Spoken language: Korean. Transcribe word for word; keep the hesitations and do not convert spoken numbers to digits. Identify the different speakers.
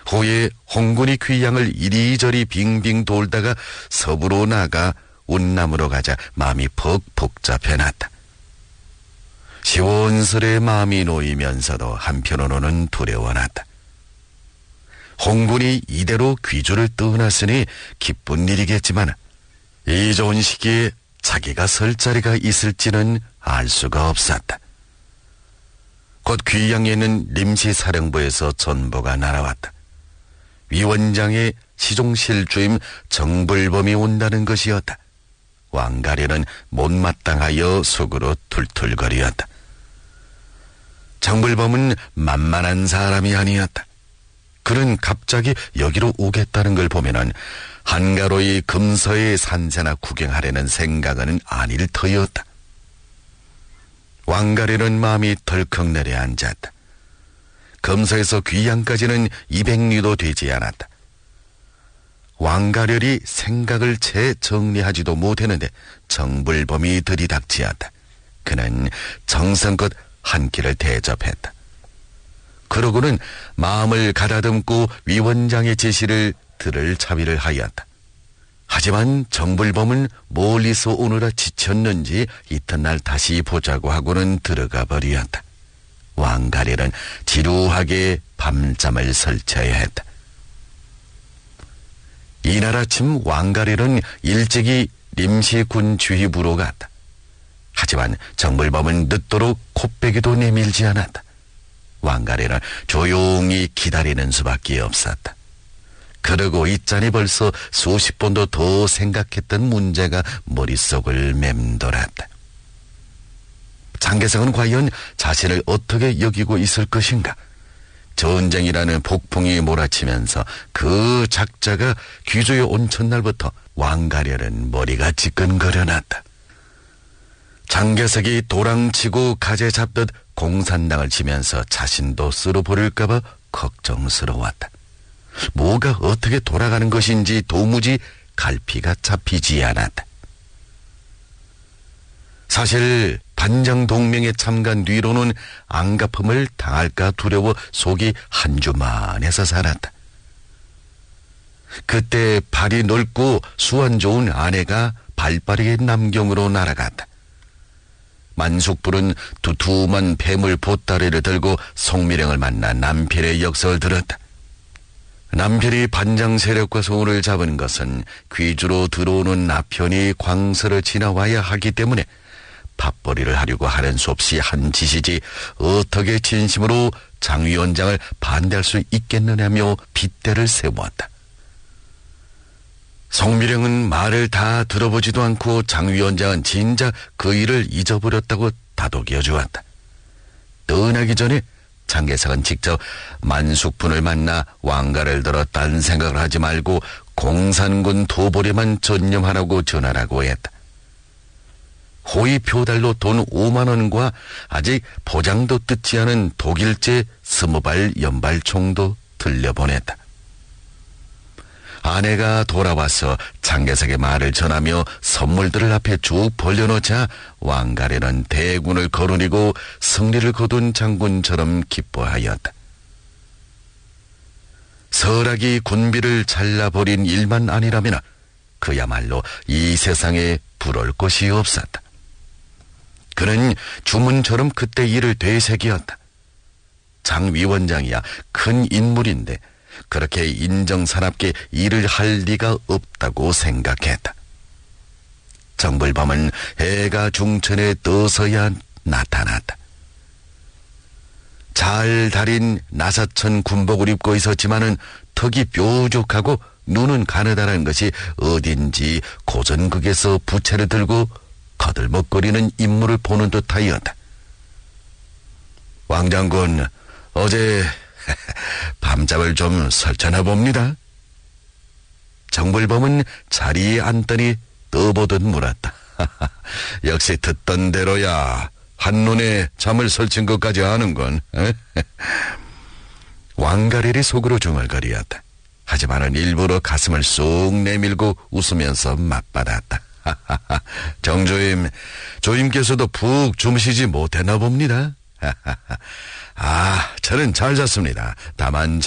Speaker 1: 후에 홍군이 귀양을 이리저리 빙빙 돌다가 서부로 나가 운남으로 가자 마음이 퍽 복잡해났다. 시원스레 마음이 놓이면서도 한편으로는 두려워났다. 홍군이 이대로 귀주를 떠났으니 기쁜 일이겠지만 이 좋은 시기에 자기가 설 자리가 있을지는 알 수가 없었다. 곧 귀양에 있는 림시사령부에서 전보가 날아왔다. 위원장의 시종실주임 정불범이 온다는 것이었다. 왕가리는 못마땅하여 속으로 툴툴거리었다. 정불범은 만만한 사람이 아니었다. 그는 갑자기 여기로 오겠다는 걸 보면은 한가로이 금서의 산세나 구경하려는 생각은 아닐 터였다. 왕가리는 마음이 덜컥 내려앉았다. 금서에서 귀양까지는 이백 리도 되지 않았다. 왕가렬이 생각을 채 정리하지도 못했는데 정불범이 들이닥치었다. 그는 정성껏 한 끼를 대접했다. 그러고는 마음을 가다듬고 위원장의 지시를 들을 차비를 하였다. 하지만 정불범은 멀리서 오느라 지쳤는지 이튿날 다시 보자고 하고는 들어가 버리었다. 왕가리는 지루하게 밤잠을 설쳐야 했다. 이날 아침 왕가리는 일찍이 림시군 주휘부로 갔다. 하지만 정불범은 늦도록 콧배기도 내밀지 않았다. 왕가리는 조용히 기다리는 수밖에 없었다. 그러고 있자니 벌써 수십 번도 더 생각했던 문제가 머릿속을 맴돌았다. 장개성은 과연 자신을 어떻게 여기고 있을 것인가? 전쟁이라는 폭풍이 몰아치면서 그 작자가 귀주에 온 첫날부터 왕가렬은 머리가 지끈거려놨다. 장개석이 도랑치고 가재 잡듯 공산당을 치면서 자신도 쓸어버릴까봐 걱정스러웠다. 뭐가 어떻게 돌아가는 것인지 도무지 갈피가 잡히지 않았다. 사실 반정동맹에 참가한 뒤로는 안갚음을 당할까 두려워 속이 한주만해서 살았다. 그때 발이 넓고 수완 좋은 아내가 발빠르게 남경으로 날아갔다. 만숙불은 두툼한 폐물 보따리를 들고 송미령을 만나 남편의 역설을 들었다. 남편이 반장 세력과 손을 잡은 것은 귀주로 들어오는 나편이 광서를 지나와야 하기 때문에 밥벌이를 하려고 하는 수 없이 한 짓이지 어떻게 진심으로 장 위원장을 반대할 수 있겠느냐며 빗대를 세웠다. 송미령은 말을 다 들어보지도 않고 장 위원장은 진작 그 일을 잊어버렸다고 다독여 주었다. 떠나기 전에 장개석은 직접 만숙분을 만나 왕가를 들어 딴 생각을 하지 말고 공산군 도벌에만 전념하라고 전하라고 했다. 호의 표달로 돈 오만 원과 아직 포장도 뜯지 않은 독일제 스무 발 연발총도 들려보냈다. 아내가 돌아와서 장개석의 말을 전하며 선물들을 앞에 쭉 벌려놓자 왕가리는 대군을 거느리고 승리를 거둔 장군처럼 기뻐하였다. 설악이 군비를 잘라버린 일만 아니라면 그야말로 이 세상에 부러울 것이 없었다. 그는 주문처럼 그때 일을 되새겼다. 장 위원장이야 큰 인물인데 그렇게 인정사납게 일을 할 리가 없다고 생각했다. 정불범은 해가 중천에 떠서야 나타났다. 잘 다린 나사천 군복을 입고 있었지만은 턱이 뾰족하고 눈은 가느다란 것이 어딘지 고전극에서 부채를 들고 거들먹거리는 인물을 보는 듯하였다. 왕장군, 어제 밤잠을 좀 설쳐나 봅니다. 정불범은 자리에 앉더니 떠보듯 물었다. 역시 듣던 대로야. 한눈에 잠을 설친 것까지 아는군. 왕가리리 속으로 중얼거리었다. 하지만은 일부러 가슴을 쑥 내밀고 웃으면서 맞받았다. 정조임, 조임께서도 푹 주무시지 못했나 봅니다. 아, 저는 잘 잤습니다. 다만